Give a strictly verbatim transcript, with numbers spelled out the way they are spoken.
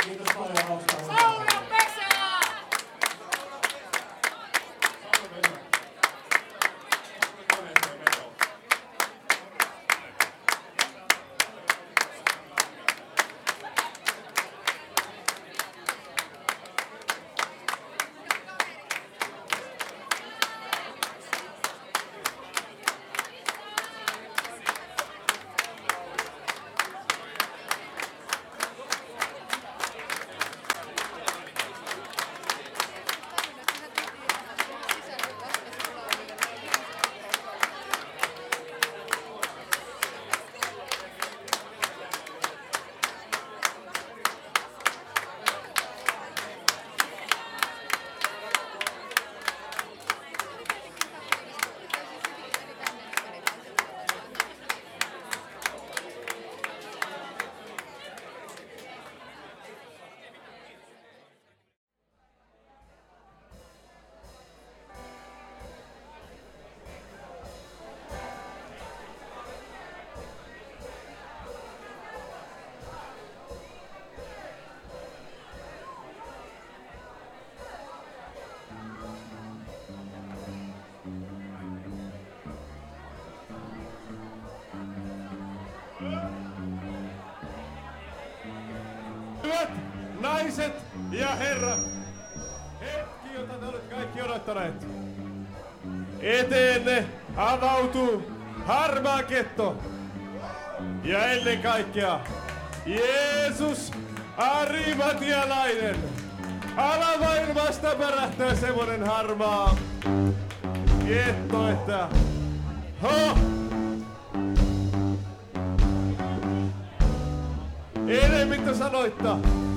Kiitos paljon hauskaa. Saura pesää! Hyvät naiset ja herrat, hetki, jota te olette kaikki odottaneet. Eteenne avautuu harmaa ketto. Ja ennen kaikkea Jeesus Arimatialainen. Alamaailmasta pärähtää semmonen harmaa ketto, että ho! Ei mitään sanoittaa.